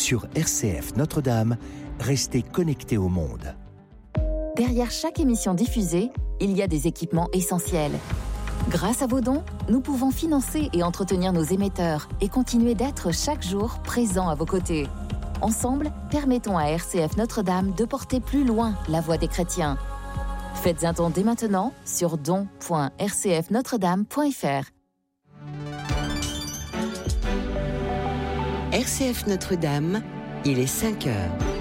Sur RCF Notre-Dame, restez connectés au monde. Derrière chaque émission diffusée, il y a des équipements essentiels. Grâce à vos dons, nous pouvons financer et entretenir nos émetteurs et continuer d'être chaque jour présents à vos côtés. Ensemble, permettons à RCF Notre-Dame de porter plus loin la voix des chrétiens. Faites un don dès maintenant sur don.rcfnotredame.fr. RCF Notre-Dame, il est 5 heures.